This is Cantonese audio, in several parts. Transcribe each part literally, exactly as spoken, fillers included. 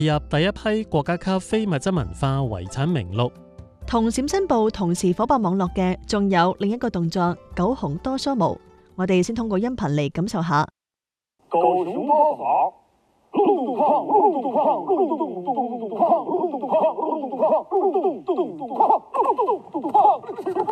入第一批國家級非物質文化遺產名錄。 同閃新報同時火爆網絡嘅，仲有另一個動作——九紅多梭毛。我哋先通過音頻嚟感受下。 九紅多梭毛，隆咚咚哐，隆咚咚哐，隆咚咚咚咚咚咚哐，隆咚咚哐，隆咚咚哐，隆咚咚咚咚咚哐，隆咚咚咚哐，隆咚咚咚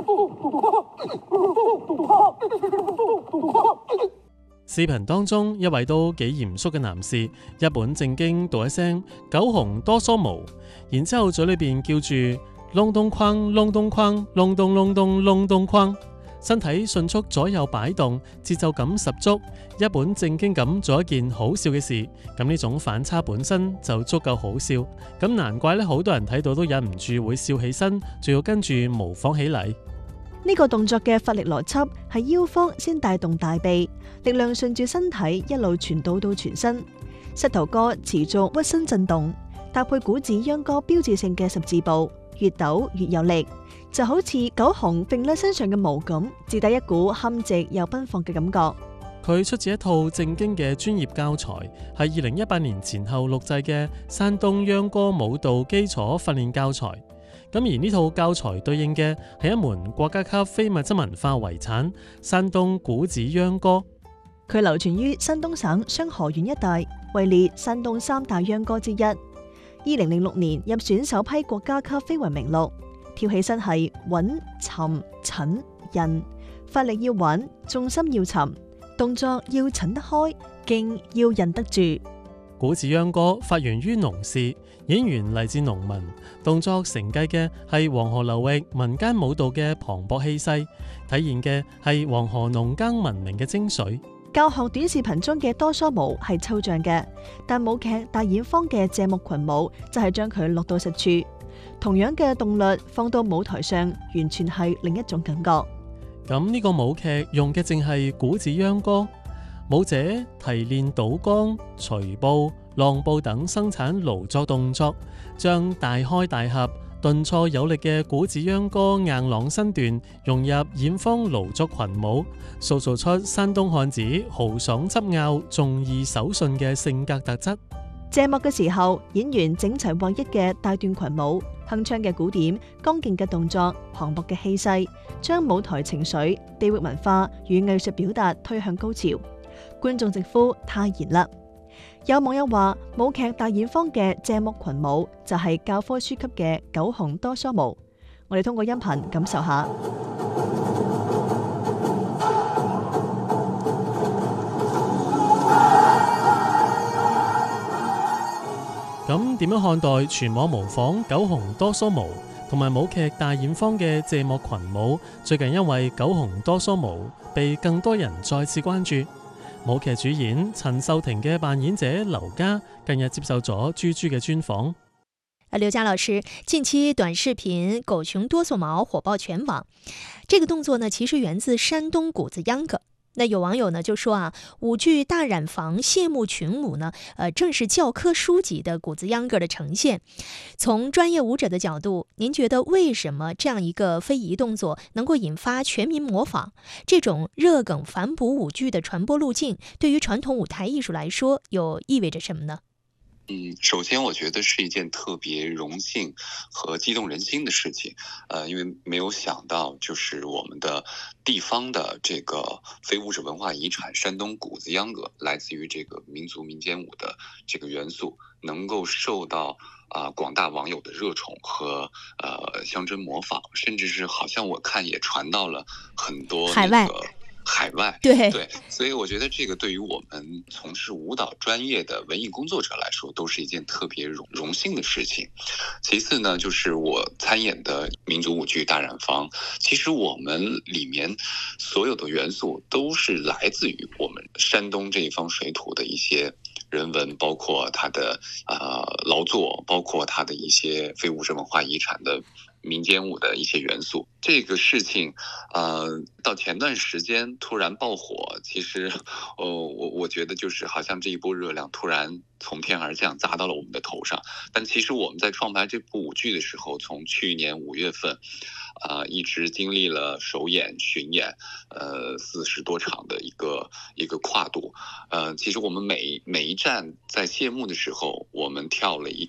咚哐，隆咚咚哐。 視頻當中，一位都幾嚴肅嘅男士一本正經讀一聲九紅多梭毛，然之後嘴裏邊叫住隆咚哐隆咚哐隆咚隆咚隆咚哐，身體迅速左右擺動，節奏感十足，一本正經咁做一件好笑嘅事。咁呢種反差本身就足夠好笑，咁難怪咧好多人睇到都忍唔住會笑起身，仲要跟住模仿起嚟。 呢個動作嘅發力邏輯係腰方先帶動大臂，力量順住身體一路傳導到全身，膝頭哥持續屈身震動，搭配古子秧歌標誌性嘅十字步，越抖越有力，就好似九紅揈喺身上嘅毛咁，自帶一股憨直又奔放嘅感覺。 佢出自一套正經嘅專業教材，係二零一八年前後錄製嘅山東秧歌舞蹈基礎訓練教材。咁而呢套教材對應嘅係一門國家級非物質文化遺產——山東古子秧歌。 佢流傳於山東省商河縣一帶，位列山東三大秧歌之一。二零零六年入選首批國家級非遺名錄。跳起身係穩、沉、沉、韌，發力要穩，重心要沉，動作要沉得開，勁要韌得住。 古子秧歌發源於農氏，演員嚟自農民，動作承繼嘅係黃河流域民間舞蹈嘅磅礴氣勢，體現嘅係黃河農耕文明嘅精髓。 教學短視頻中嘅多梭毛係抽象嘅，但舞劇大演坊嘅謝幕群舞就係將佢落到實處。同樣嘅動律放到舞台上，完全係另一種感覺。 咁呢個舞劇用嘅正係古子秧歌。舞者提煉倒鋼、捶布、浪布等生產勞作動作，將大開大合、頓挫有力嘅古子秧歌硬朗身段融入演坊勞作群舞，塑造出山東漢子豪爽執拗、重義守信嘅性格特質。 謝幕嘅時候，演員整齊劃一嘅大段群舞，鏗鏘嘅鼓點，剛勁嘅動作，磅礴嘅氣勢，將舞台情緒、地域文化與藝術表達推向高潮。觀眾直呼太燃啦！有網友話，舞劇大演坊嘅謝幕群舞就係教科書級嘅九紅多梭毛。我哋通過音頻感受下。 咁點樣看待全網模仿九紅多梭毛同埋舞劇大演坊嘅謝幕群舞？最近因為九紅多梭毛被更多人再次關注。舞劇主演陳秀婷嘅扮演者劉嘉近日接受咗豬豬嘅專訪。 劉嘉老師，近期短視頻九紅多梭毛火爆全網，這個動作呢其實源自山東古子秧歌。那有網友呢就說啊，舞劇大染坊謝幕群舞呢，呃，正是教科書級的古子秧歌的呈現。從專業舞者的角度，您覺得為什麼這樣一個非遺動作能夠引發全民模仿？這種熱梗反哺舞劇的傳播路徑，對於傳統舞台藝術來說，又意味着什麼呢？ 嗯，首先我覺得是一件特別榮幸和激動人心的事情，呃，因為沒有想到，就是我們的地方的這個非物質文化遺產山東古子秧歌，來自於這個民族民間舞的這個元素，能夠受到啊、呃、廣大網友的熱寵和呃相爭模仿，甚至是好像我看也傳到了很多、那個、 海外。 海外對對，所以我覺得這個對於我們從事舞蹈專業的文藝工作者來說，都是一件特別榮榮幸的事情。其次呢，就是我參演的民族舞劇大染坊，其實我們裡面所有的元素都是來自於我們山東這一方水土的一些人文，包括它的呃勞作，包括它的一些非物質文化遺產的民間舞的一些元素。這個事情呃到前段時間突然爆火，其實呃我我覺得就是好像這一波熱量突然從天而降砸到了我們的頭上。但其實我們在創排這部舞劇的時候，從去年五月份啊、呃，一直经历了首演、巡演，呃，四十多场的一个一个跨度。呃，其实我们每每一站在谢幕的时候，我们跳了一